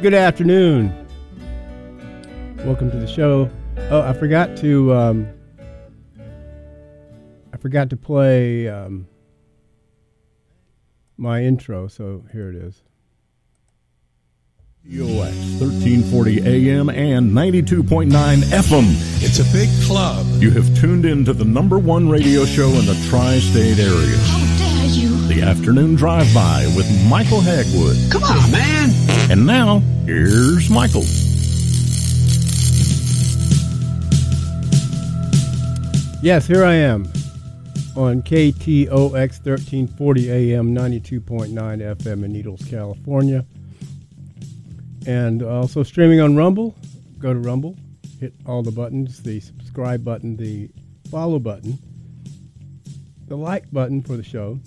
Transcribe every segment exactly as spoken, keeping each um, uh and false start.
Good afternoon. Welcome to the show. Oh, I forgot to um, I forgot to play um, my intro, so here it is. K O X thirteen forty A M and ninety-two point nine F M. It's a big club. You have tuned in to the number one radio show in the tri-state area. How dare you! The Afternoon Drive-By with Michael Hagwood. Come on, man. And now, here's Michael. Yes, here I am on K T O X thirteen forty A M, ninety-two point nine F M in Needles, California. And also streaming on Rumble. Go to Rumble, hit all the buttons, the subscribe button, the follow button, the like button for the show.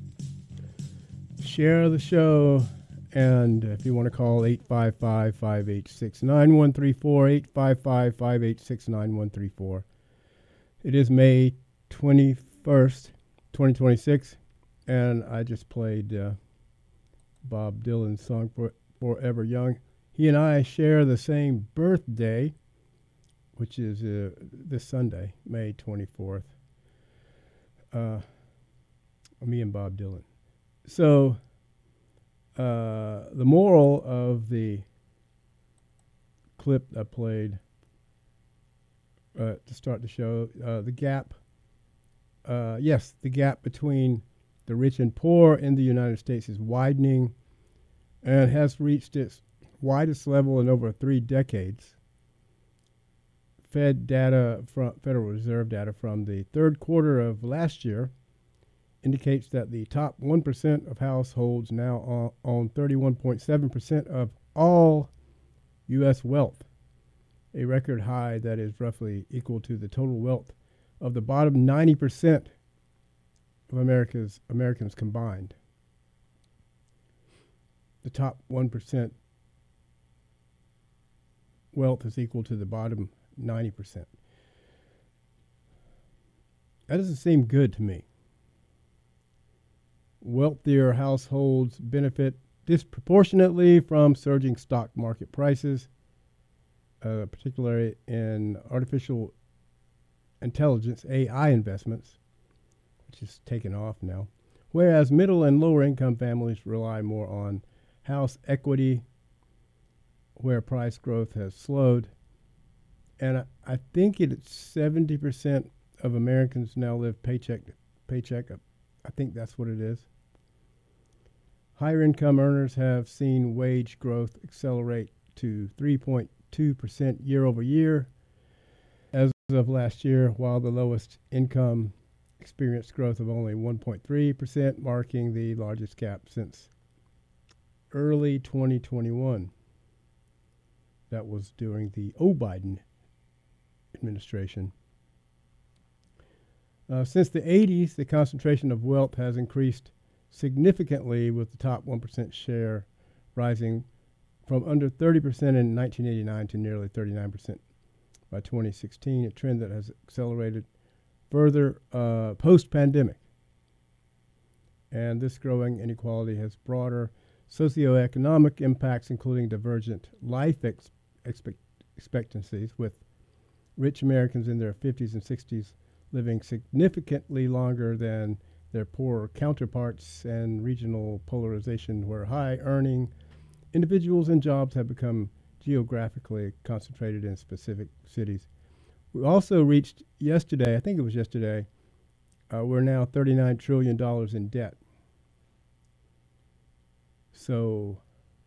Share the show, and if you want to call eight five five, five eight six, nine one three four, eight five five, five eight six, nine one three four. It is May twenty-first, twenty twenty-six, and I just played uh, Bob Dylan's song for Forever Young. He and I share the same birthday, which is uh, this Sunday, May twenty-fourth. Uh, me and Bob Dylan. So, uh, the moral of the clip I played uh, to start the show, uh, the gap, uh, yes, the gap between the rich and poor in the United States is widening and has reached its widest level in over three decades. Fed data from Federal Reserve data from the third quarter of last year indicates that the top one percent of households now own thirty-one point seven percent of all U S wealth, a record high that is roughly equal to the total wealth of the bottom ninety percent of America's Americans combined. The top one percent wealth is equal to the bottom ninety percent. That doesn't seem good to me. Wealthier households benefit disproportionately from surging stock market prices, uh, particularly in artificial intelligence, A I investments, which is taken off now, whereas middle and lower income families rely more on house equity, where price growth has slowed. And I, I think it's seventy percent of Americans now live paycheck to paycheck. I think that's what it is. Higher income earners have seen wage growth accelerate to three point two percent year over year as of last year, while the lowest income experienced growth of only one point three percent, marking the largest gap since early twenty twenty-one. That was during the O. Biden administration. Uh, since the eighties, the concentration of wealth has increased significantly, with the top one percent share rising from under thirty percent in nineteen eighty-nine to nearly thirty-nine percent by twenty sixteen, a trend that has accelerated further uh, post-pandemic. And this growing inequality has broader socioeconomic impacts, including divergent life ex- expect- expectancies, with rich Americans in their fifties and sixties living significantly longer than their poorer counterparts, and regional polarization where high-earning individuals and jobs have become geographically concentrated in specific cities. We also reached yesterday, I think it was yesterday, uh, we're now thirty-nine trillion dollars in debt. So,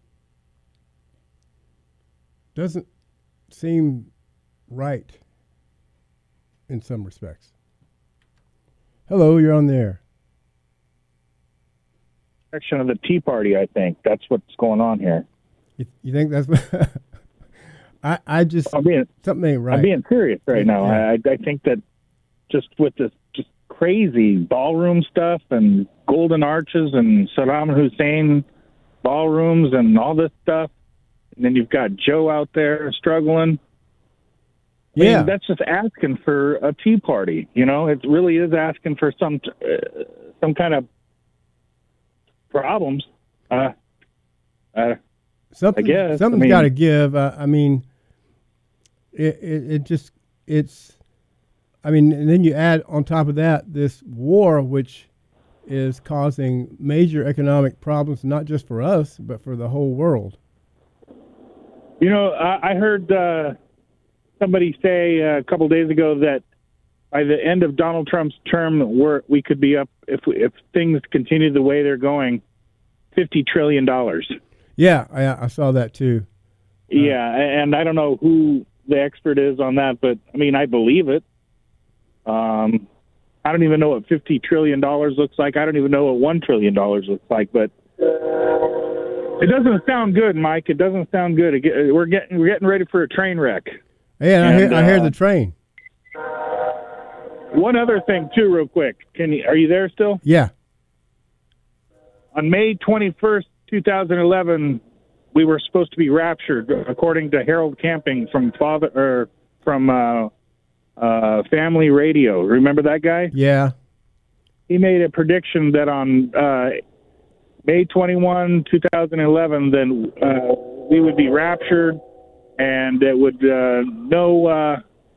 doesn't seem right in some respects. Hello, you're on the air. Section of the Tea Party, I think. That's what's going on here. You, you think that's what... I, I just... I'm being, something ain't right. I'm being serious right now. Yeah. I, I think that just with this just crazy ballroom stuff and golden arches and Saddam Hussein ballrooms and all this stuff, and then you've got Joe out there struggling. I Yeah. mean, that's just asking for a Tea Party. You know, it really is asking for some uh, some kind of problems. Uh, uh, something, I guess. something's I mean, got to give. Uh, I mean, it, it it just it's. I mean, and then you add on top of that this war, which is causing major economic problems, not just for us, but for the whole world. You know, I, I heard uh, somebody say uh, a couple days ago that by the end of Donald Trump's term, we're, we could be up, if we, if things continue the way they're going, fifty trillion dollars. Yeah, I, I saw that too. Uh, yeah, and I don't know who the expert is on that, but, I mean, I believe it. Um, I don't even know what fifty trillion dollars looks like. I don't even know what one trillion dollars looks like, but it doesn't sound good, Mike. It doesn't sound good. It get, we're getting we're getting ready for a train wreck. Yeah, and, I, hear, uh, I hear the train. One other thing, too, real quick. Can you, are you there still? Yeah. On May twenty-first, twenty eleven, we were supposed to be raptured, according to Harold Camping from father or from uh, uh, Family Radio. Remember that guy? Yeah. He made a prediction that on uh, May twenty-first, twenty eleven, then uh, we would be raptured, and it would uh, no uh,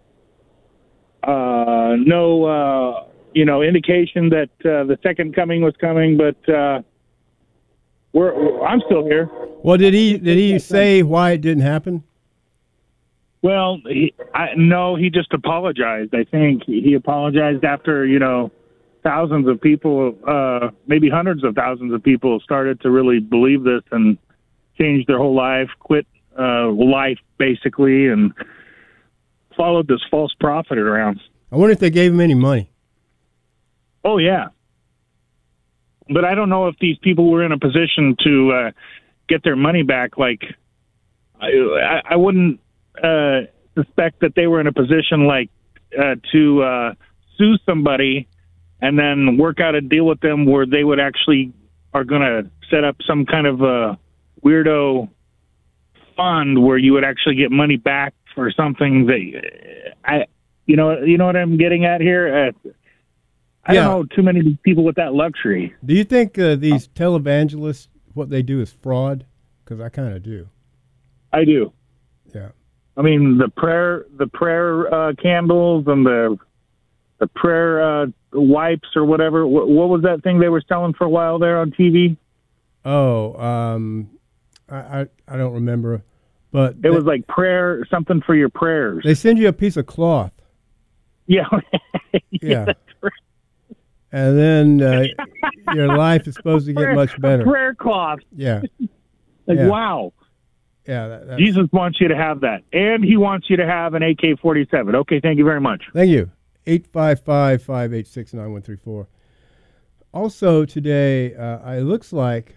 uh, no uh, you know indication that uh, the second coming was coming. But uh, we're I'm still here. Well, did he did he say why it didn't happen? Well, he, I, no, he just apologized. I think he apologized after you know. Thousands of people, uh, maybe hundreds of thousands of people started to really believe this and change their whole life, quit uh, life basically, and followed this false prophet around. I wonder if they gave him any money. Oh, yeah. But I don't know if these people were in a position to uh, get their money back. Like, I, I wouldn't uh, suspect that they were in a position like uh, to uh, sue somebody and then work out a deal with them where they would actually are going to set up some kind of a weirdo fund where you would actually get money back for something that I, you know, you know what I'm getting at here. Uh, I Yeah. don't know too many people with that luxury. Do you think uh, these televangelists, what they do is fraud? Because I kind of do. I do. Yeah. I mean, the prayer, the prayer uh, candles and the the prayer uh, wipes or whatever. What, what was that thing they were selling for a while there on T V? Oh, um, I, I I don't remember, but It they, was like prayer, something for your prayers. they send you a piece of cloth. Yeah. Yeah. that's right. And then uh, your life is supposed to get Prayer- much better. Prayer cloth. Yeah. Like, Yeah. wow. Yeah. That, that's, Jesus wants you to have that. And he wants you to have an A K forty-seven. Okay, thank you very much. Thank you. eight five five, five eight six, nine one three four. Also today, uh, it looks like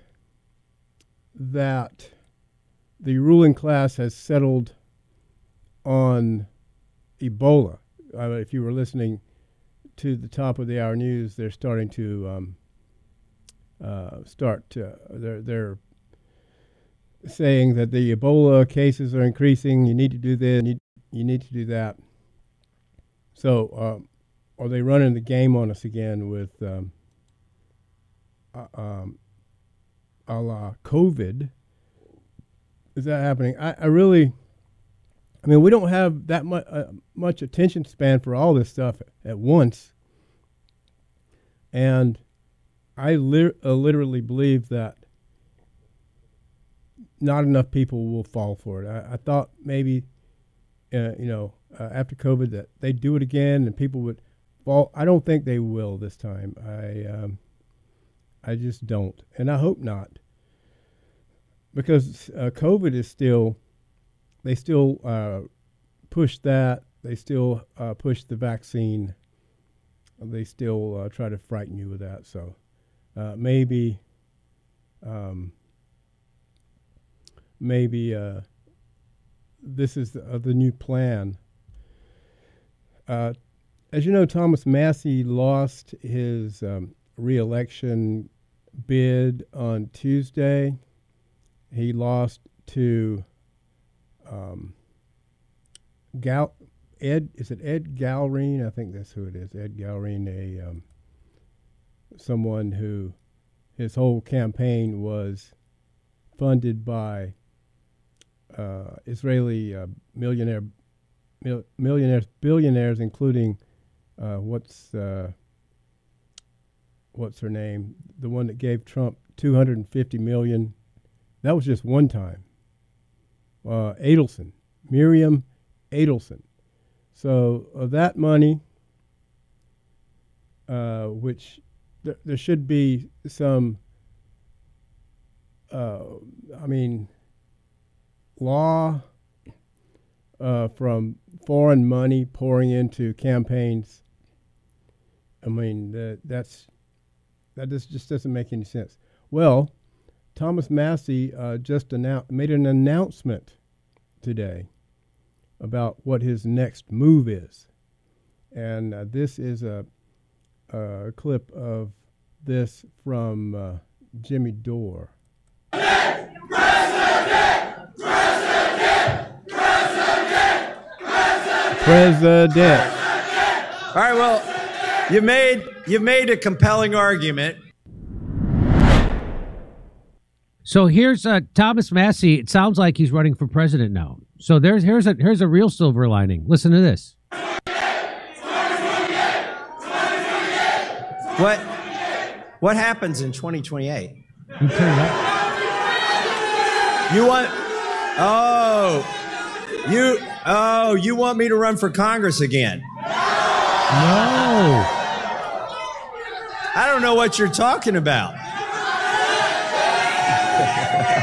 that the ruling class has settled on Ebola. Uh, if you were listening to the top of the hour news, they're starting to um, uh, start. Uh, they're they're saying that the Ebola cases are increasing. You need to do this. You need, you need to do that. So, um, are they running the game on us again with um, uh, um, a la COVID? Is that happening? I, I really, I mean, we don't have that much uh, much attention span for all this stuff at once, and I li- uh, literally believe that not enough people will fall for it. I, I thought maybe, uh, you know. Uh, after COVID, that they'd do it again and people would fall. I don't think they will this time. I um, I just don't, and I hope not, because uh, COVID is still. They still uh, push that. They still uh, push the vaccine. They still uh, try to frighten you with that. So uh, maybe, um, maybe uh, this is the, uh, the new plan. Uh, as you know, Thomas Massie lost his um, re-election bid on Tuesday. He lost to um, Gal Ed. Is it Ed Galrine? I think that's who it is. Ed Galrine, a um, someone who his whole campaign was funded by uh, Israeli uh, millionaire, mil- millionaires, billionaires, including uh, what's uh, what's her name, the one that gave Trump two hundred fifty million dollars. That was just one time. Uh, Adelson, Miriam Adelson. So uh, that money, uh, which th- there should be some, uh, I mean, law uh, from foreign money pouring into campaigns. I mean, that that's that just, just doesn't make any sense. Well, Thomas Massie uh, just announced, made an announcement today about what his next move is. And uh, this is a, a clip of this from uh, Jimmy Dore. President! President! President! President! President! President. All right, well, you made you made a compelling argument. So here's uh, Thomas Massie. It sounds like he's running for president now. So there's here's a here's a real silver lining. Listen to this. What what happens in twenty twenty-eight? You turn that. You want oh you oh you want me to run for Congress again? No. I don't know what you're talking about.